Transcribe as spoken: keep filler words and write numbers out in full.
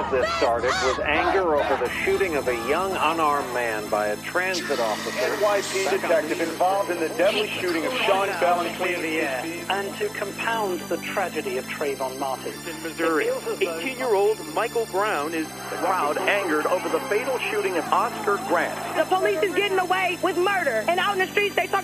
this started with anger over the shooting of a young unarmed man by a transit officer. N Y P detective involved in the deadly shooting of Sean Bell and clear the air. And to compound the tragedy of Trayvon Martin. In Missouri, eighteen-year-old Michael Brown is the crowd angered over the fatal shooting of Oscar Grant. The police is getting away with murder, and out in the streets they talk